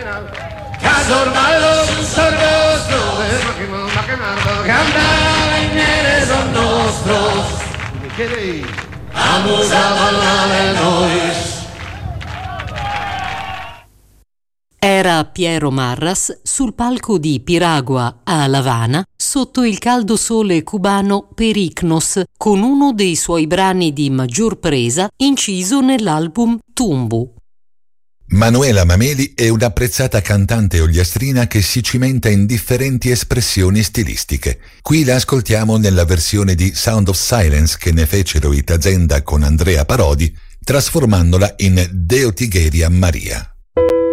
Era Piero Marras sul palco di Piragua a La Habana sotto il caldo sole cubano Pericnos con uno dei suoi brani di maggior presa inciso nell'album Tumbu. Manuela Mameli è un'apprezzata cantante ogliastrina che si cimenta in differenti espressioni stilistiche. Qui la ascoltiamo nella versione di Sound of Silence che ne fecero i Tazenda con Andrea Parodi, trasformandola in Deo Tigheria Maria.